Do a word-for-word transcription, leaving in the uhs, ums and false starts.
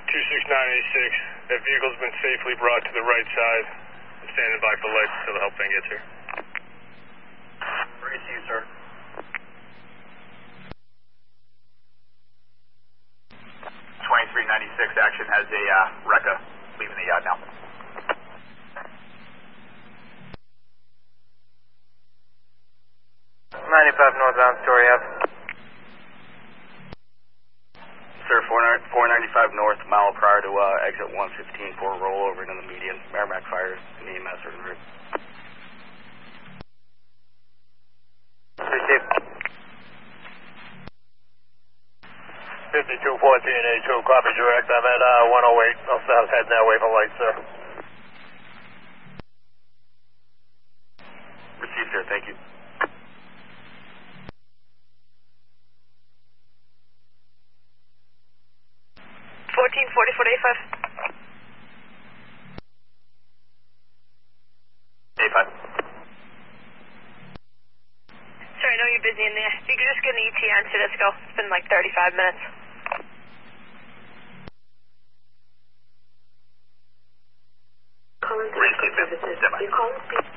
two six nine eight six. That vehicle's been safely brought to the right side. I'm standing by for lights until the help van gets here. Receive, sir. twenty-three ninety-six action has a uh, Rekka leaving the yard now. ninety-five northbound, Story Ave. Sir, four ninety-five north, mile prior to uh, exit one fifteen for a rollover into the median. Merrimack Fire and E M S are en route. Receive. fifty-two fourteen A two, copy direct. I'm at uh, one oh eight. I'll start heading that way for lights, sir. Received, sir. Thank you. fourteen forty-four A five. A five. Sorry, I know you're busy in there. If you could just get an E T A on San Francisco. It's been like thirty-five minutes. Receive, ma'am. Stand by.